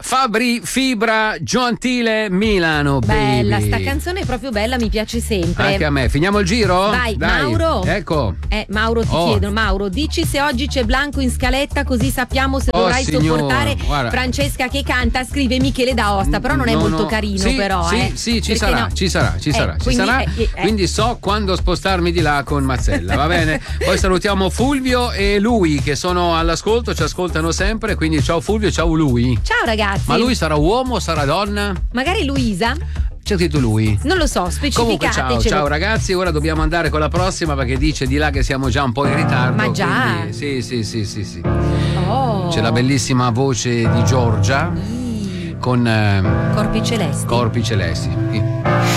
Fabri Fibra Giontile Milano. Bella, baby. sta canzone è proprio bella, mi piace sempre. Anche a me. Finiamo il giro? Vai, Dai. Mauro. Ecco. Mauro, ti chiedono, Mauro, dici se oggi c'è Blanco in scaletta, così sappiamo se dovrai sopportare Francesca che canta. Scrive Michele da Aosta, però non è molto carino, sì, però. Sì, ci sarà. Quindi so quando spostarmi di là con Mazzella, va bene? Poi salutiamo Fulvio e lui che sono all'ascolto, ci ascoltano sempre, quindi ciao Fulvio, ciao lui. Ciao ragazzi. Ma lui sarà uomo o sarà donna? Magari Luisa? C'è scritto lui. Non lo so, specificatecelo. Comunque ciao ragazzi, ora dobbiamo andare con la prossima perché dice di là che siamo già un po' in ritardo. Ma già? Quindi, sì. Oh. C'è la bellissima voce di Giorgia con Corpi celesti.